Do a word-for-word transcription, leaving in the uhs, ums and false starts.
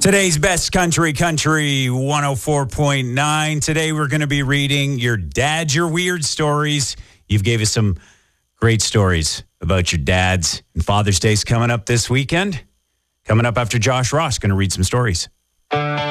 Today's best country, country one oh four point nine. Today we're going to be reading your dad, your weird stories. You've gave us some great stories about your dads. And Father's Day's coming up this weekend. Coming up after Josh Ross, going to read some stories.